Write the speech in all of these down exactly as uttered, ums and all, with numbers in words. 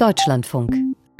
Deutschlandfunk.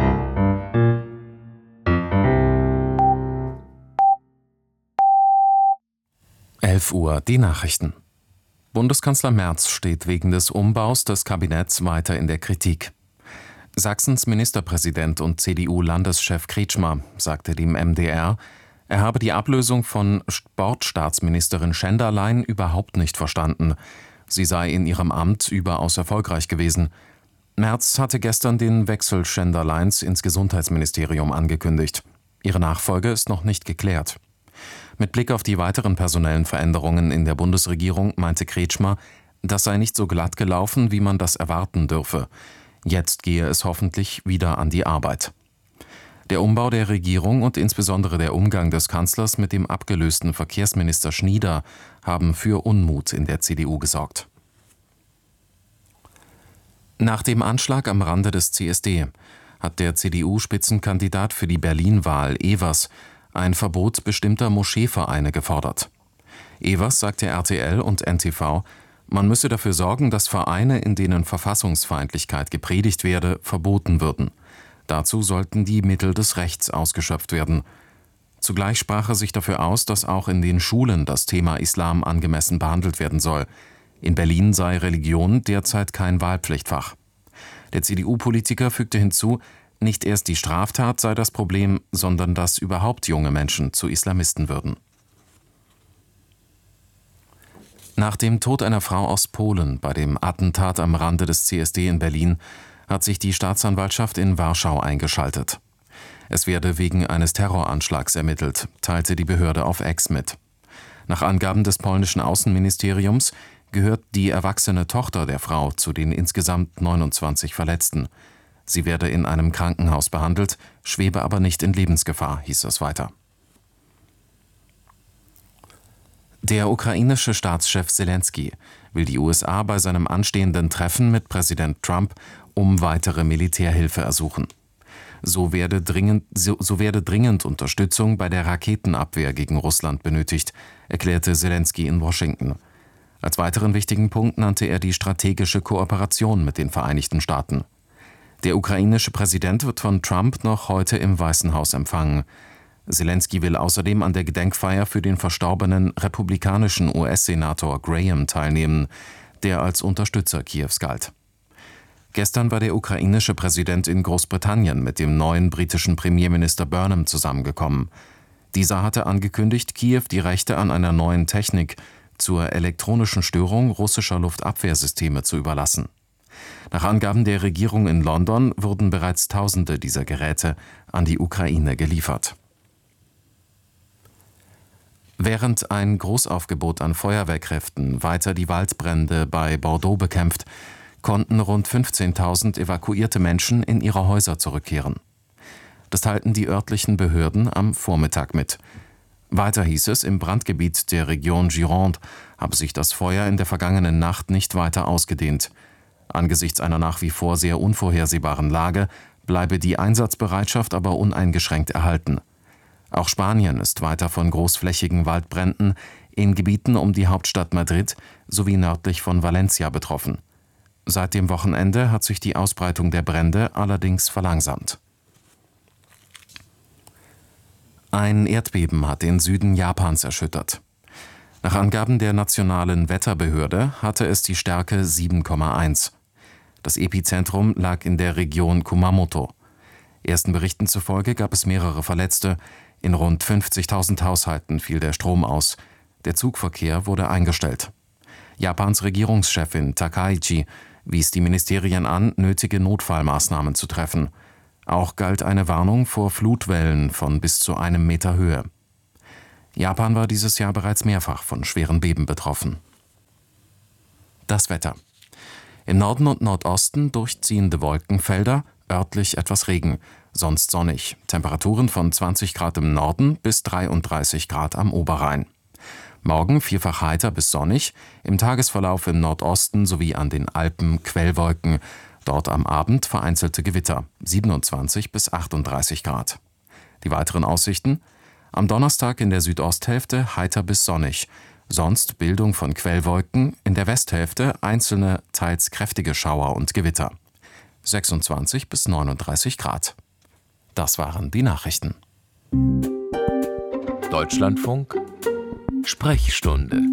elf Uhr, die Nachrichten. Bundeskanzler Merz steht wegen des Umbaus des Kabinetts weiter in der Kritik. Sachsens Ministerpräsident und C D U-Landeschef Kretschmer sagte dem M D R, er habe die Ablösung von Sportstaatsministerin Schenderlein überhaupt nicht verstanden. Sie sei in ihrem Amt überaus erfolgreich gewesen. Merz hatte gestern den Wechsel Schenderleins ins Gesundheitsministerium angekündigt. Ihre Nachfolge ist noch nicht geklärt. Mit Blick auf die weiteren personellen Veränderungen in der Bundesregierung meinte Kretschmer, das sei nicht so glatt gelaufen, wie man das erwarten dürfe. Jetzt gehe es hoffentlich wieder an die Arbeit. Der Umbau der Regierung und insbesondere der Umgang des Kanzlers mit dem abgelösten Verkehrsminister Schnieder haben für Unmut in der C D U gesorgt. Nach dem Anschlag am Rande des C S D hat der C D U-Spitzenkandidat für die Berlin-Wahl Evers ein Verbot bestimmter Moscheevereine gefordert. Evers sagte R T L und N T V, man müsse dafür sorgen, dass Vereine, in denen Verfassungsfeindlichkeit gepredigt werde, verboten würden. Dazu sollten die Mittel des Rechts ausgeschöpft werden. Zugleich sprach er sich dafür aus, dass auch in den Schulen das Thema Islam angemessen behandelt werden soll. In Berlin sei Religion derzeit kein Wahlpflichtfach. Der C D U-Politiker fügte hinzu, nicht erst die Straftat sei das Problem, sondern dass überhaupt junge Menschen zu Islamisten würden. Nach dem Tod einer Frau aus Polen bei dem Attentat am Rande des C S D in Berlin hat sich die Staatsanwaltschaft in Warschau eingeschaltet. Es werde wegen eines Terroranschlags ermittelt, teilte die Behörde auf X mit. Nach Angaben des polnischen Außenministeriums gehört die erwachsene Tochter der Frau zu den insgesamt neunundzwanzig Verletzten. Sie werde in einem Krankenhaus behandelt, schwebe aber nicht in Lebensgefahr, hieß es weiter. Der ukrainische Staatschef Selenskyj will die U S A bei seinem anstehenden Treffen mit Präsident Trump um weitere Militärhilfe ersuchen. So werde dringend, so, so werde dringend Unterstützung bei der Raketenabwehr gegen Russland benötigt, erklärte Selenskyj in Washington. Als weiteren wichtigen Punkt nannte er die strategische Kooperation mit den Vereinigten Staaten. Der ukrainische Präsident wird von Trump noch heute im Weißen Haus empfangen. Selenskyj will außerdem an der Gedenkfeier für den verstorbenen republikanischen U S-Senator Graham teilnehmen, der als Unterstützer Kiews galt. Gestern war der ukrainische Präsident in Großbritannien mit dem neuen britischen Premierminister Burnham zusammengekommen. Dieser hatte angekündigt, Kiew die Rechte an einer neuen Technik zur elektronischen Störung russischer Luftabwehrsysteme zu überlassen. Nach Angaben der Regierung in London wurden bereits Tausende dieser Geräte an die Ukraine geliefert. Während ein Großaufgebot an Feuerwehrkräften weiter die Waldbrände bei Bordeaux bekämpft, konnten rund fünfzehntausend evakuierte Menschen in ihre Häuser zurückkehren. Das teilten die örtlichen Behörden am Vormittag mit. Weiter hieß es, im Brandgebiet der Region Gironde habe sich das Feuer in der vergangenen Nacht nicht weiter ausgedehnt. Angesichts einer nach wie vor sehr unvorhersehbaren Lage bleibe die Einsatzbereitschaft aber uneingeschränkt erhalten. Auch Spanien ist weiter von großflächigen Waldbränden in Gebieten um die Hauptstadt Madrid sowie nördlich von Valencia betroffen. Seit dem Wochenende hat sich die Ausbreitung der Brände allerdings verlangsamt. Ein Erdbeben hat den Süden Japans erschüttert. Nach Angaben der nationalen Wetterbehörde hatte es die Stärke sieben Komma eins. Das Epizentrum lag in der Region Kumamoto. Ersten Berichten zufolge gab es mehrere Verletzte. In rund fünfzigtausend Haushalten fiel der Strom aus. Der Zugverkehr wurde eingestellt. Japans Regierungschefin Takaichi wies die Ministerien an, nötige Notfallmaßnahmen zu treffen. Auch galt eine Warnung vor Flutwellen von bis zu einem Meter Höhe. Japan war dieses Jahr bereits mehrfach von schweren Beben betroffen. Das Wetter. Im Norden und Nordosten durchziehende Wolkenfelder, örtlich etwas Regen, sonst sonnig. Temperaturen von zwanzig Grad im Norden bis dreiunddreißig Grad am Oberrhein. Morgen vielfach heiter bis sonnig, im Tagesverlauf im Nordosten sowie an den Alpen Quellwolken. Dort am Abend vereinzelte Gewitter, siebenundzwanzig bis achtunddreißig Grad. Die weiteren Aussichten: Am Donnerstag in der Südosthälfte heiter bis sonnig. Sonst Bildung von Quellwolken, in der Westhälfte einzelne, teils kräftige Schauer und Gewitter. sechsundzwanzig bis neununddreißig Grad. Das waren die Nachrichten. Deutschlandfunk Sprechstunde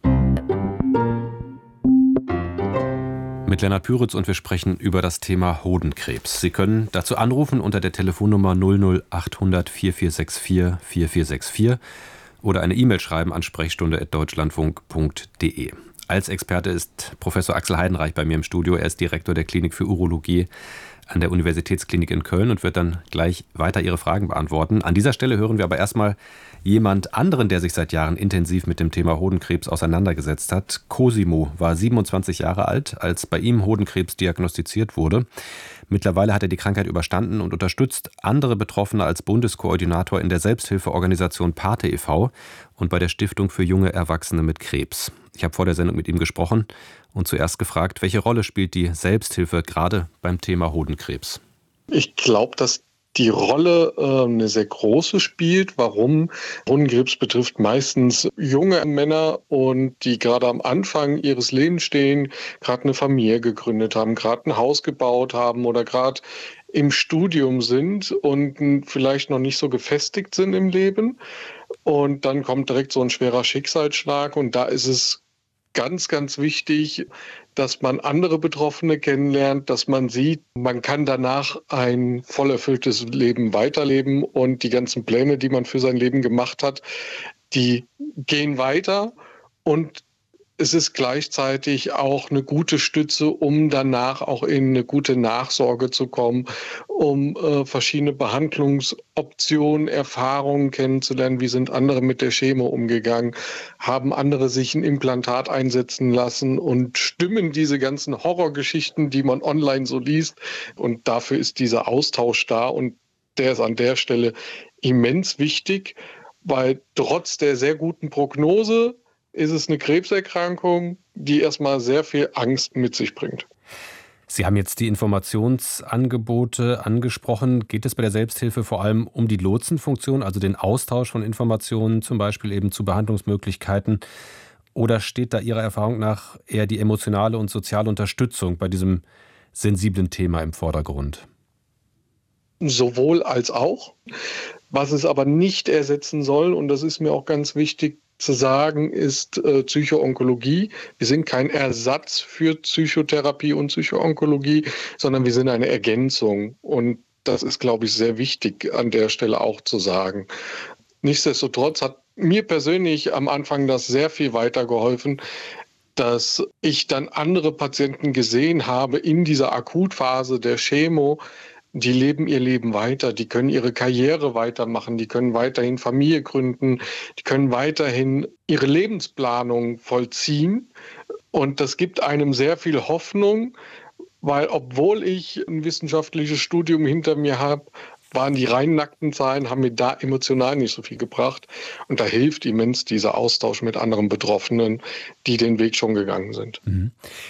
mit Lennart Püritz, und wir sprechen über das Thema Hodenkrebs. Sie können dazu anrufen unter der Telefonnummer null null achthundert vierundvierzig vier vierundvierzig vierundvierzig oder eine E-Mail schreiben an sprechstunde at deutschlandfunk punkt de. Als Experte ist Professor Axel Heidenreich bei mir im Studio. Er ist Direktor der Klinik für Urologie an der Universitätsklinik in Köln und wird dann gleich weiter Ihre Fragen beantworten. An dieser Stelle hören wir aber erstmal jemand anderen, der sich seit Jahren intensiv mit dem Thema Hodenkrebs auseinandergesetzt hat. Cosimo war siebenundzwanzig Jahre alt, als bei ihm Hodenkrebs diagnostiziert wurde. Mittlerweile hat er die Krankheit überstanden und unterstützt andere Betroffene als Bundeskoordinator in der Selbsthilfeorganisation Pate e V und bei der Stiftung für junge Erwachsene mit Krebs. Ich habe vor der Sendung mit ihm gesprochen und zuerst gefragt, welche Rolle spielt die Selbsthilfe gerade beim Thema Hodenkrebs? Ich glaube, dass die Rolle äh, eine sehr große spielt. Warum? Hodenkrebs betrifft meistens junge Männer, und die gerade am Anfang ihres Lebens stehen, gerade eine Familie gegründet haben, gerade ein Haus gebaut haben oder gerade im Studium sind und vielleicht noch nicht so gefestigt sind im Leben. Und dann kommt direkt so ein schwerer Schicksalsschlag, und da ist es ganz, ganz wichtig, dass man andere Betroffene kennenlernt, dass man sieht, man kann danach ein voll erfülltes Leben weiterleben, und die ganzen Pläne, die man für sein Leben gemacht hat, die gehen weiter, und es ist gleichzeitig auch eine gute Stütze, um danach auch in eine gute Nachsorge zu kommen, um äh, verschiedene Behandlungsoptionen, Erfahrungen kennenzulernen. Wie sind andere mit der Chemo umgegangen? Haben andere sich ein Implantat einsetzen lassen? Und stimmen diese ganzen Horrorgeschichten, die man online so liest? Und dafür ist dieser Austausch da, und der ist an der Stelle immens wichtig, weil trotz der sehr guten Prognose ist es eine Krebserkrankung, die erstmal sehr viel Angst mit sich bringt. Sie haben jetzt die Informationsangebote angesprochen. Geht es bei der Selbsthilfe vor allem um die Lotsenfunktion, also den Austausch von Informationen, zum Beispiel eben zu Behandlungsmöglichkeiten? Oder steht da Ihrer Erfahrung nach eher die emotionale und soziale Unterstützung bei diesem sensiblen Thema im Vordergrund? Sowohl als auch. Was es aber nicht ersetzen soll, und das ist mir auch ganz wichtig zu sagen, ist äh, Psychoonkologie. Wir sind kein Ersatz für Psychotherapie und Psychoonkologie, sondern wir sind eine Ergänzung. Und das ist, glaube ich, sehr wichtig an der Stelle auch zu sagen. Nichtsdestotrotz hat mir persönlich am Anfang das sehr viel weitergeholfen, dass ich dann andere Patienten gesehen habe in dieser Akutphase der Chemo. Die leben ihr Leben weiter, die können ihre Karriere weitermachen, die können weiterhin Familie gründen, die können weiterhin ihre Lebensplanung vollziehen. Und das gibt einem sehr viel Hoffnung, weil obwohl ich ein wissenschaftliches Studium hinter mir habe, waren die rein nackten Zahlen, haben mir da emotional nicht so viel gebracht. Und da hilft immens dieser Austausch mit anderen Betroffenen, die den Weg schon gegangen sind. Mhm.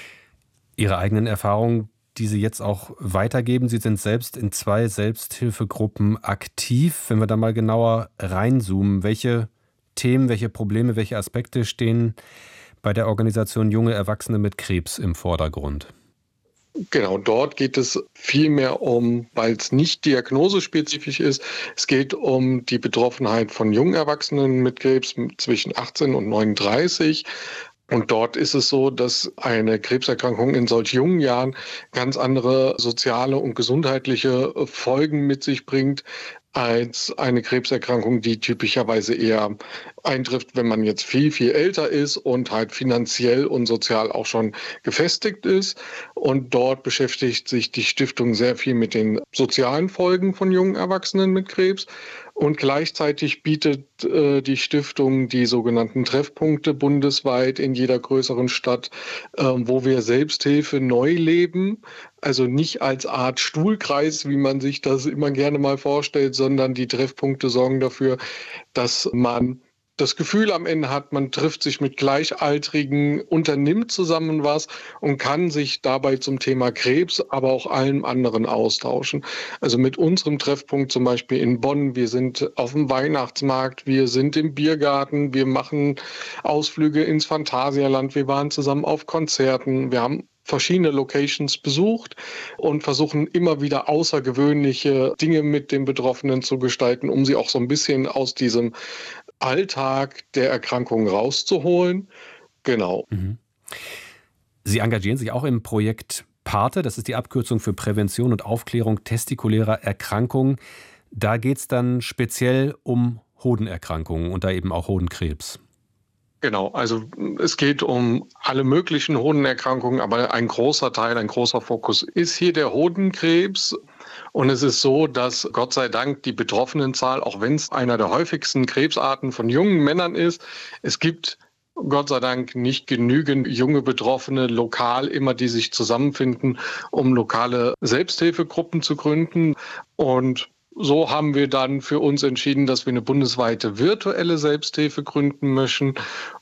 Ihre eigenen Erfahrungen, die Sie jetzt auch weitergeben. Sie sind selbst in zwei Selbsthilfegruppen aktiv. Wenn wir da mal genauer reinzoomen, welche Themen, welche Probleme, welche Aspekte stehen bei der Organisation Junge Erwachsene mit Krebs im Vordergrund? Genau, dort geht es vielmehr um, weil es nicht diagnosespezifisch ist, es geht um die Betroffenheit von jungen Erwachsenen mit Krebs zwischen achtzehn und neununddreißig. Und dort ist es so, dass eine Krebserkrankung in solch jungen Jahren ganz andere soziale und gesundheitliche Folgen mit sich bringt als eine Krebserkrankung, die typischerweise eher eintrifft, wenn man jetzt viel, viel älter ist und halt finanziell und sozial auch schon gefestigt ist. Und dort beschäftigt sich die Stiftung sehr viel mit den sozialen Folgen von jungen Erwachsenen mit Krebs. Und gleichzeitig bietet äh, die Stiftung die sogenannten Treffpunkte bundesweit in jeder größeren Stadt, äh, wo wir Selbsthilfe neu leben. Also nicht als Art Stuhlkreis, wie man sich das immer gerne mal vorstellt, sondern die Treffpunkte sorgen dafür, dass man das Gefühl am Ende hat, man trifft sich mit Gleichaltrigen, unternimmt zusammen was und kann sich dabei zum Thema Krebs, aber auch allem anderen austauschen. Also mit unserem Treffpunkt zum Beispiel in Bonn, wir sind auf dem Weihnachtsmarkt, wir sind im Biergarten, wir machen Ausflüge ins Phantasialand, wir waren zusammen auf Konzerten, wir haben verschiedene Locations besucht und versuchen immer wieder außergewöhnliche Dinge mit den Betroffenen zu gestalten, um sie auch so ein bisschen aus diesem Alltag der Erkrankung rauszuholen. Genau. Mhm. Sie engagieren sich auch im Projekt PATE, das ist die Abkürzung für Prävention und Aufklärung testikulärer Erkrankungen. Da geht es dann speziell um Hodenerkrankungen und da eben auch Hodenkrebs. Genau, also es geht um alle möglichen Hodenerkrankungen, aber ein großer Teil, ein großer Fokus ist hier der Hodenkrebs. Und es ist so, dass Gott sei Dank die Betroffenenzahl, auch wenn es einer der häufigsten Krebsarten von jungen Männern ist, es gibt Gott sei Dank nicht genügend junge Betroffene lokal immer, die sich zusammenfinden, um lokale Selbsthilfegruppen zu gründen. Und so haben wir dann für uns entschieden, dass wir eine bundesweite virtuelle Selbsthilfe gründen möchten,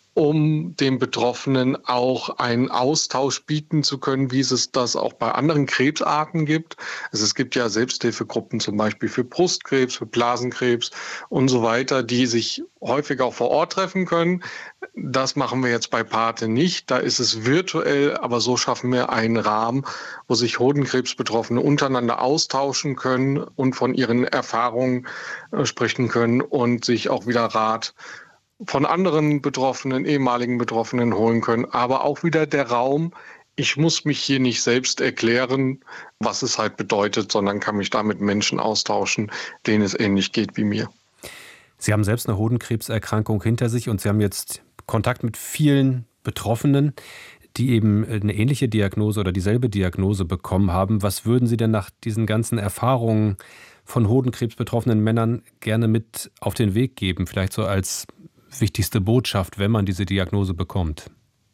um den Betroffenen auch einen Austausch bieten zu können, wie es das auch bei anderen Krebsarten gibt. Also es gibt ja Selbsthilfegruppen zum Beispiel für Brustkrebs, für Blasenkrebs und so weiter, die sich häufig auch vor Ort treffen können. Das machen wir jetzt bei PATE nicht. Da ist es virtuell, aber so schaffen wir einen Rahmen, wo sich Hodenkrebsbetroffene untereinander austauschen können und von ihren Erfahrungen äh, sprechen können und sich auch wieder Rat von anderen Betroffenen, ehemaligen Betroffenen holen können. Aber auch wieder der Raum, ich muss mich hier nicht selbst erklären, was es halt bedeutet, sondern kann mich da mit Menschen austauschen, denen es ähnlich geht wie mir. Sie haben selbst eine Hodenkrebserkrankung hinter sich und Sie haben jetzt Kontakt mit vielen Betroffenen, die eben eine ähnliche Diagnose oder dieselbe Diagnose bekommen haben. Was würden Sie denn nach diesen ganzen Erfahrungen von Hodenkrebs betroffenen Männern gerne mit auf den Weg geben? Vielleicht so als wichtigste Botschaft, wenn man diese Diagnose bekommt?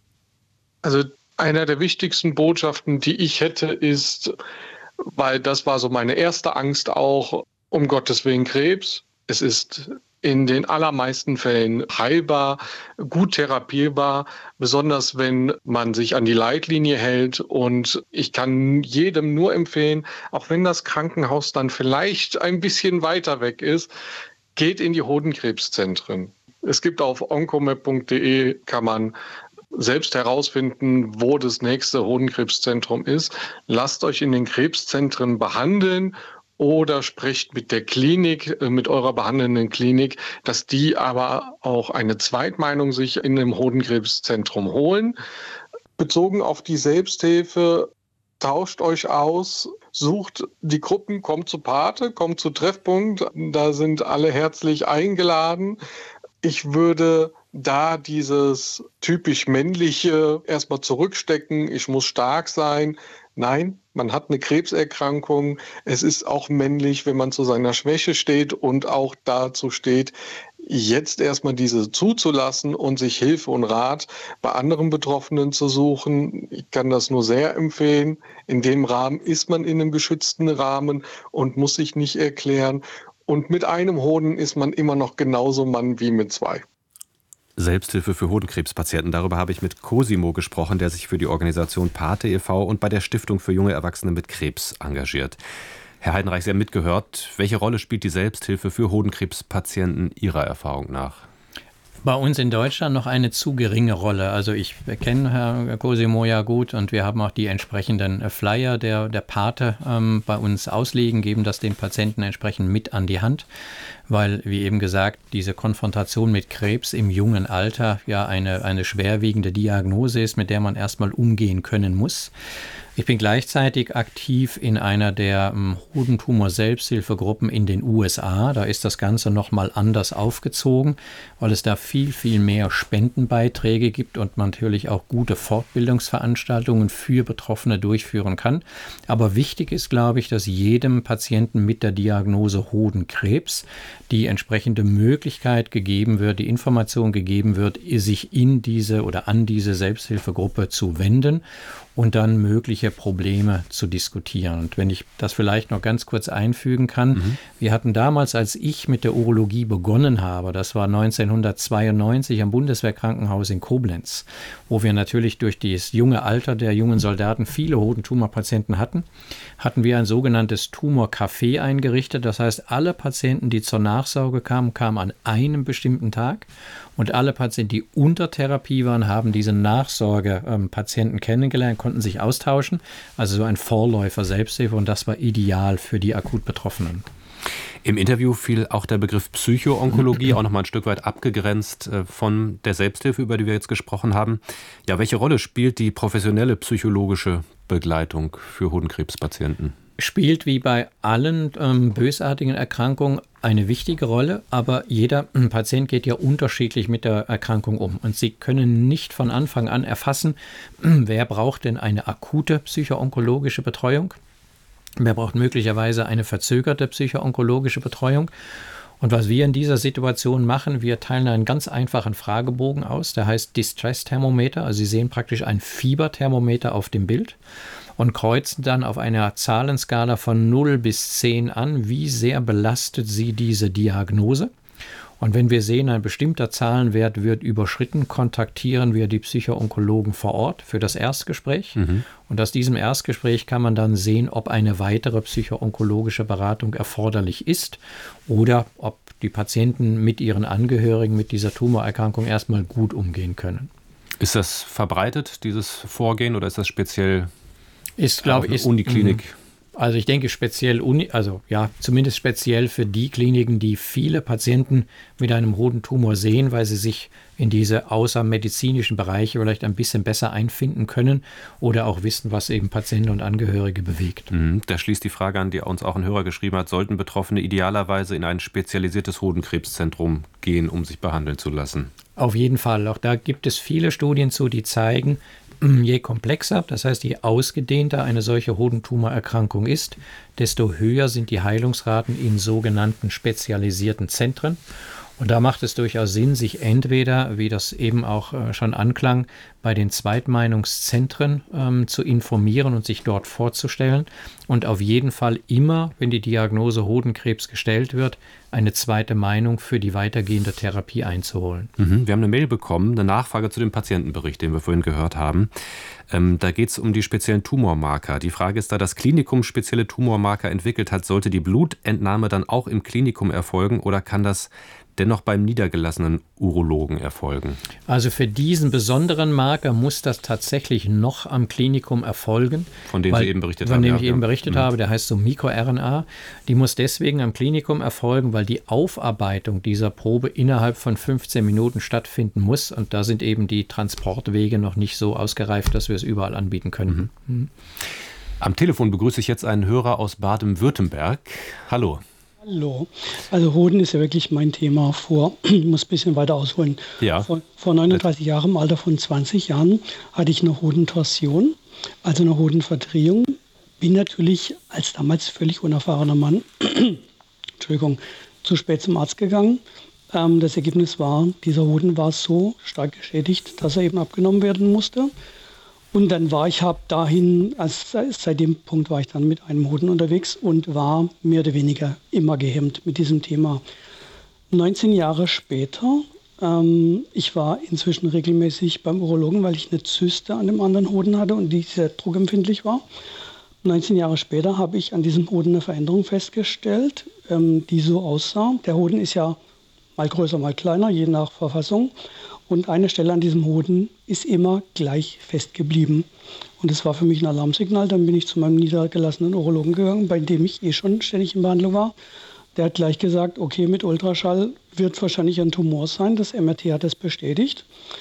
Also einer der wichtigsten Botschaften, die ich hätte, ist, weil das war so meine erste Angst auch, um Gottes Willen Krebs. Es ist in den allermeisten Fällen heilbar, gut therapierbar, besonders wenn man sich an die Leitlinie hält. Und ich kann jedem nur empfehlen, auch wenn das Krankenhaus dann vielleicht ein bisschen weiter weg ist, geht in die Hodenkrebszentren. Es gibt auf oncomap punkt de, kann man selbst herausfinden, wo das nächste Hodenkrebszentrum ist. Lasst euch in den Krebszentren behandeln oder sprecht mit der Klinik, mit eurer behandelnden Klinik, dass die aber auch eine Zweitmeinung sich in dem Hodenkrebszentrum holen. Bezogen auf die Selbsthilfe, tauscht euch aus, sucht die Gruppen, kommt zu PATE, kommt zu Treffpunkt, da sind alle herzlich eingeladen. Ich würde da dieses typisch männliche erstmal zurückstecken, ich muss stark sein. Nein, man hat eine Krebserkrankung. Es ist auch männlich, wenn man zu seiner Schwäche steht und auch dazu steht, jetzt erstmal diese zuzulassen und sich Hilfe und Rat bei anderen Betroffenen zu suchen. Ich kann das nur sehr empfehlen. In dem Rahmen ist man in einem geschützten Rahmen und muss sich nicht erklären. Und mit einem Hoden ist man immer noch genauso Mann wie mit zwei. Selbsthilfe für Hodenkrebspatienten. Darüber habe ich mit Cosimo gesprochen, der sich für die Organisation PATE e V und bei der Stiftung für junge Erwachsene mit Krebs engagiert. Herr Heidenreich, Sie haben mitgehört. Welche Rolle spielt die Selbsthilfe für Hodenkrebspatienten Ihrer Erfahrung nach? Bei uns in Deutschland noch eine zu geringe Rolle. Also ich kenne Herrn Cosimo ja gut und wir haben auch die entsprechenden Flyer der, der PATE ähm, bei uns auslegen, geben das den Patienten entsprechend mit an die Hand, weil, wie eben gesagt, diese Konfrontation mit Krebs im jungen Alter ja eine, eine schwerwiegende Diagnose ist, mit der man erstmal umgehen können muss. Ich bin gleichzeitig aktiv in einer der ähm, Hodentumor-Selbsthilfegruppen in den U S A. Da ist das Ganze nochmal anders aufgezogen, weil es da viel, viel mehr Spendenbeiträge gibt und man natürlich auch gute Fortbildungsveranstaltungen für Betroffene durchführen kann. Aber wichtig ist, glaube ich, dass jedem Patienten mit der Diagnose Hodenkrebs die entsprechende Möglichkeit gegeben wird, die Information gegeben wird, sich in diese oder an diese Selbsthilfegruppe zu wenden und dann mögliche Probleme zu diskutieren. Und wenn ich das vielleicht noch ganz kurz einfügen kann, mhm. wir hatten damals, als ich mit der Urologie begonnen habe, das war neunzehnhundertzweiundneunzig am Bundeswehrkrankenhaus in Koblenz, wo wir natürlich durch das junge Alter der jungen Soldaten viele Hodentumorpatienten hatten, hatten wir ein sogenanntes Tumorcafé eingerichtet. Das heißt, alle Patienten, die zur Nachsorge kamen, kamen an einem bestimmten Tag. Und alle Patienten, die unter Therapie waren, haben diese Nachsorgepatienten kennengelernt, konnten sich austauschen. Also so ein Vorläufer Selbsthilfe und das war ideal für die akut Betroffenen. Im Interview fiel auch der Begriff Psychoonkologie, auch noch mal ein Stück weit abgegrenzt von der Selbsthilfe, über die wir jetzt gesprochen haben. Ja, welche Rolle spielt die professionelle psychologische Begleitung für Hodenkrebspatienten? Spielt wie bei allen ähm, bösartigen Erkrankungen eine wichtige Rolle, aber jeder ähm, Patient geht ja unterschiedlich mit der Erkrankung um. Und Sie können nicht von Anfang an erfassen, ähm, wer braucht denn eine akute psychoonkologische Betreuung, wer braucht möglicherweise eine verzögerte psychoonkologische Betreuung. Und was wir in dieser Situation machen, wir teilen einen ganz einfachen Fragebogen aus, der heißt Distress Thermometer. Also Sie sehen praktisch ein Fieberthermometer auf dem Bild und kreuzen dann auf einer Zahlenskala von null bis zehn an, wie sehr belastet Sie diese Diagnose. Und wenn wir sehen, ein bestimmter Zahlenwert wird überschritten, kontaktieren wir die Psychoonkologen vor Ort für das Erstgespräch. Mhm. Und aus diesem Erstgespräch kann man dann sehen, ob eine weitere psychoonkologische Beratung erforderlich ist oder ob die Patienten mit ihren Angehörigen mit dieser Tumorerkrankung erstmal gut umgehen können. Ist das verbreitet, dieses Vorgehen, oder ist das speziell ist, glaube ich, ist Uniklinik? Also ich denke speziell, Uni, also ja, zumindest speziell für die Kliniken, die viele Patienten mit einem Hodentumor sehen, weil sie sich in diese außermedizinischen Bereiche vielleicht ein bisschen besser einfinden können oder auch wissen, was eben Patienten und Angehörige bewegt. Mhm, da schließt die Frage an, die uns auch ein Hörer geschrieben hat: Sollten Betroffene idealerweise in ein spezialisiertes Hodenkrebszentrum gehen, um sich behandeln zu lassen? Auf jeden Fall. Auch da gibt es viele Studien zu, die zeigen, je komplexer, das heißt je ausgedehnter eine solche Hodentumorerkrankung ist, desto höher sind die Heilungsraten in sogenannten spezialisierten Zentren. Und da macht es durchaus Sinn, sich entweder, wie das eben auch äh, schon anklang, bei den Zweitmeinungszentren ähm, zu informieren und sich dort vorzustellen und auf jeden Fall immer, wenn die Diagnose Hodenkrebs gestellt wird, eine zweite Meinung für die weitergehende Therapie einzuholen. Mhm. Wir haben eine Mail bekommen, eine Nachfrage zu dem Patientenbericht, den wir vorhin gehört haben. Ähm, da geht es um die speziellen Tumormarker. Die Frage ist, da das Klinikum spezielle Tumormarker entwickelt hat, sollte die Blutentnahme dann auch im Klinikum erfolgen oder kann das dennoch beim niedergelassenen Urologen erfolgen? Also für diesen besonderen Marker muss das tatsächlich noch am Klinikum erfolgen. Von dem weil, Sie eben berichtet von haben. dem ja, ich eben ja. berichtet mhm. habe, der heißt so MikroRNA. Die muss deswegen am Klinikum erfolgen, weil die Aufarbeitung dieser Probe innerhalb von fünfzehn Minuten stattfinden muss. Und da sind eben die Transportwege noch nicht so ausgereift, dass wir es überall anbieten können. Mhm. Mhm. Am Telefon begrüße ich jetzt einen Hörer aus Baden-Württemberg. Hallo. Hallo. Also Hoden ist ja wirklich mein Thema vor, ich muss ein bisschen weiter ausholen. Ja. Vor, vor neununddreißig Jahren, im Alter von zwanzig Jahren, hatte ich eine Hodentorsion, also eine Hodenverdrehung. Bin natürlich als damals völlig unerfahrener Mann, Entschuldigung, zu spät zum Arzt gegangen. Ähm, das Ergebnis war, dieser Hoden war so stark geschädigt, dass er eben abgenommen werden musste. Und dann war ich, habe dahin, also seit dem Punkt war ich dann mit einem Hoden unterwegs und war mehr oder weniger immer gehemmt mit diesem Thema. neunzehn Jahre später, ähm, ich war inzwischen regelmäßig beim Urologen, weil ich eine Zyste an dem anderen Hoden hatte und die sehr druckempfindlich war. neunzehn Jahre später habe ich an diesem Hoden eine Veränderung festgestellt, ähm, die so aussah. Der Hoden ist ja mal größer, mal kleiner, je nach Verfassung. Und eine Stelle an diesem Hoden ist immer gleich fest geblieben. Und das war für mich ein Alarmsignal. Dann bin ich zu meinem niedergelassenen Urologen gegangen, bei dem ich eh schon ständig in Behandlung war. Der hat gleich gesagt, okay, mit Ultraschall wird wahrscheinlich ein Tumor sein. Das M R T hat das bestätigt.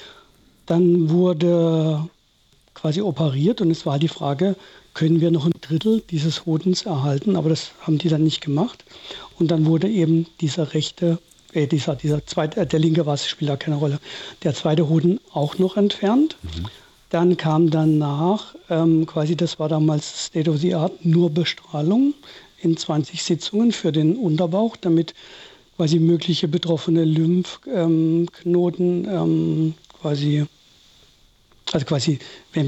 Dann wurde quasi operiert und es war die Frage, können wir noch ein Drittel dieses Hodens erhalten? Aber das haben die dann nicht gemacht. Und dann wurde eben dieser rechte Äh, dieser, dieser zweite, äh, der linke was spielt da keine Rolle. Der zweite Hoden auch noch entfernt. Mhm. Dann kam danach, ähm, quasi das war damals State of the Art, nur Bestrahlung in zwanzig Sitzungen für den Unterbauch, damit quasi mögliche betroffene Lymphknoten ähm, ähm, quasi, also quasi, wenn